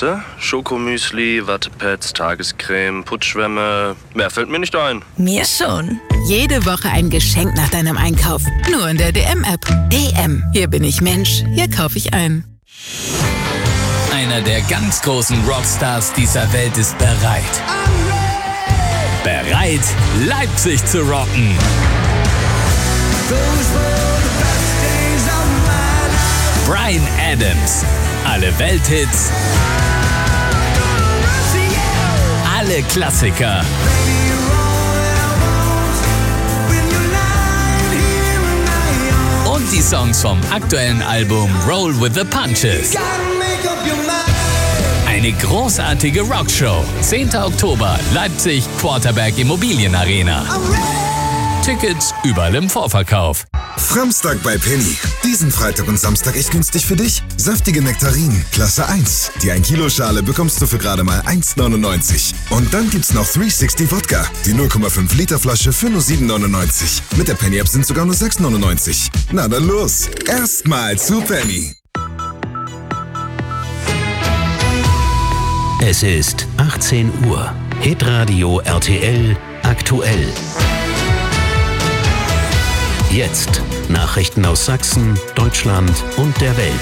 Warte, Schokomüsli, Wattepads, Tagescreme, Putzschwämme. Mehr fällt mir nicht ein. Mir schon. Jede Woche ein Geschenk nach deinem Einkauf. Nur in der DM-App. DM. Hier bin ich Mensch. Hier kaufe ich ein. Einer der ganz großen Rockstars dieser Welt ist bereit. Bereit, Leipzig zu rocken. Bryan Adams. Alle Welthits. Alle Klassiker. Und die Songs vom aktuellen Album Roll with the Punches. Eine großartige Rockshow. 10. Oktober, Leipzig, Quarterberg Immobilienarena. Tickets überall im Vorverkauf. Framstag bei Penny. Diesen Freitag und Samstag echt günstig für dich. Saftige Nektarinen, Klasse 1. Die 1 Kilo Schale bekommst du für gerade mal 1,99. Und dann gibt's noch 360 Wodka. Die 0,5 Liter Flasche für nur 7,99. Mit der Penny App sind sogar nur 6,99. Na dann los. Erstmal zu Penny. Es ist 18 Uhr. Hitradio RTL aktuell. Jetzt Nachrichten aus Sachsen, Deutschland und der Welt.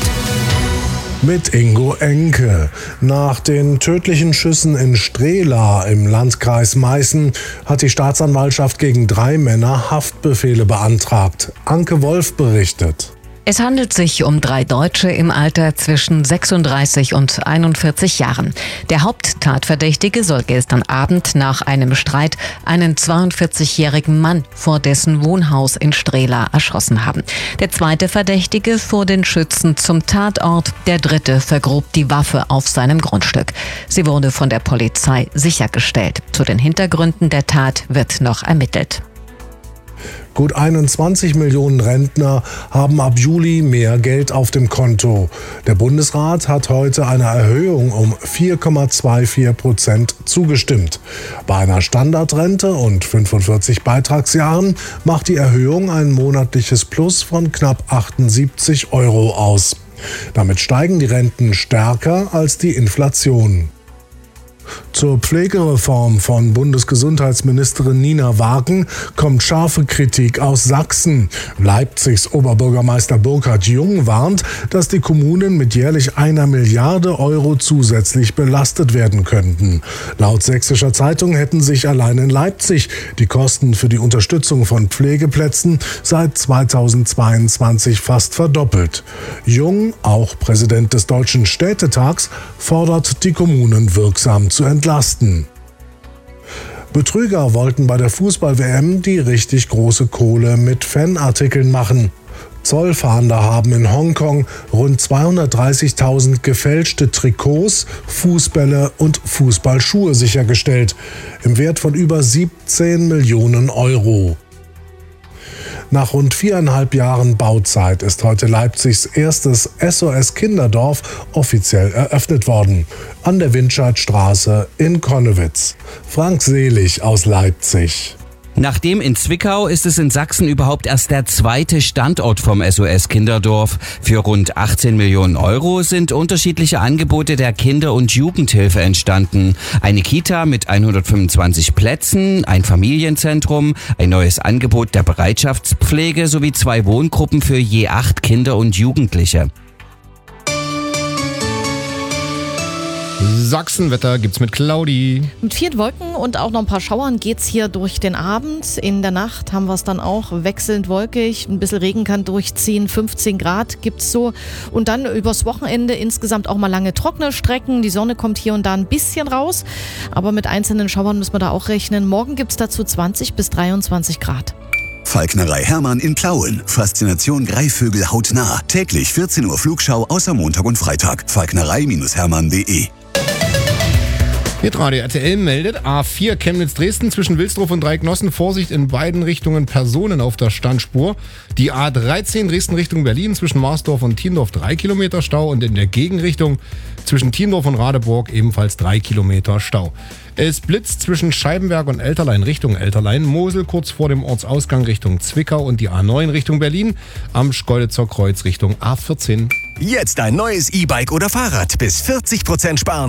Mit Ingo Enke. Nach den tödlichen Schüssen in Strehla im Landkreis Meißen hat die Staatsanwaltschaft gegen 3 Männer Haftbefehle beantragt. Anke Wolf berichtet. Es handelt sich um 3 Deutsche im Alter zwischen 36 und 41 Jahren. Der Haupttatverdächtige soll gestern Abend nach einem Streit einen 42-jährigen Mann vor dessen Wohnhaus in Strehla erschossen haben. Der zweite Verdächtige fuhr den Schützen zum Tatort. Der dritte vergrub die Waffe auf seinem Grundstück. Sie wurde von der Polizei sichergestellt. Zu den Hintergründen der Tat wird noch ermittelt. Gut 21 Millionen Rentner haben ab Juli mehr Geld auf dem Konto. Der Bundesrat hat heute einer Erhöhung um 4,24% zugestimmt. Bei einer Standardrente und 45 Beitragsjahren macht die Erhöhung ein monatliches Plus von knapp 78 € aus. Damit steigen die Renten stärker als die Inflation. Zur Pflegereform von Bundesgesundheitsministerin Nina Wagen kommt scharfe Kritik aus Sachsen. Leipzigs Oberbürgermeister Burkhard Jung warnt, dass die Kommunen mit jährlich 1 Milliarde € zusätzlich belastet werden könnten. Laut Sächsischer Zeitung hätten sich allein in Leipzig die Kosten für die Unterstützung von Pflegeplätzen seit 2022 fast verdoppelt. Jung, auch Präsident des Deutschen Städtetags, fordert die Kommunen wirksam zu entlasten. Betrüger wollten bei der Fußball-WM die richtig große Kohle mit Fanartikeln machen. Zollfahnder haben in Hongkong rund 230.000 gefälschte Trikots, Fußbälle und Fußballschuhe sichergestellt, im Wert von über 17 Millionen €. Nach rund 4,5 Jahren Bauzeit ist heute Leipzigs erstes SOS-Kinderdorf offiziell eröffnet worden. An der Windscheidstraße in Connewitz. Frank Selig aus Leipzig. Nachdem in Zwickau ist es in Sachsen überhaupt erst der zweite Standort vom SOS Kinderdorf. Für rund 18 Millionen € sind unterschiedliche Angebote der Kinder- und Jugendhilfe entstanden. Eine Kita mit 125 Plätzen, ein Familienzentrum, ein neues Angebot der Bereitschaftspflege sowie 2 Wohngruppen für je 8 Kinder und Jugendliche. Sachsenwetter gibt's mit Claudi. Mit vielen Wolken und auch noch ein paar Schauern geht's hier durch den Abend. In der Nacht haben wir es dann auch wechselnd wolkig. Ein bisschen Regen kann durchziehen. 15 Grad gibt's so. Und dann übers Wochenende insgesamt auch mal lange trockene Strecken. Die Sonne kommt hier und da ein bisschen raus. Aber mit einzelnen Schauern müssen wir da auch rechnen. Morgen gibt's dazu 20 bis 23 Grad. Falknerei Hermann in Plauen. Faszination Greifvögel hautnah. Täglich 14 Uhr Flugschau außer Montag und Freitag. Falknerei-hermann.de. Hitradio RTL meldet A4 Chemnitz-Dresden zwischen Wilsdruff und Dreiecknossen. Vorsicht in beiden Richtungen, Personen auf der Standspur. Die A13 Dresden Richtung Berlin zwischen Marsdorf und Thiendorf 3 Kilometer Stau und in der Gegenrichtung zwischen Thiendorf und Radeburg ebenfalls 3 Kilometer Stau. Es blitzt zwischen Scheibenberg und Elterlein Richtung Elterlein, Mosel kurz vor dem Ortsausgang Richtung Zwickau und die A9 Richtung Berlin, am Schkeuditzer Kreuz Richtung A14. Jetzt ein neues E-Bike oder Fahrrad bis 40% sparen.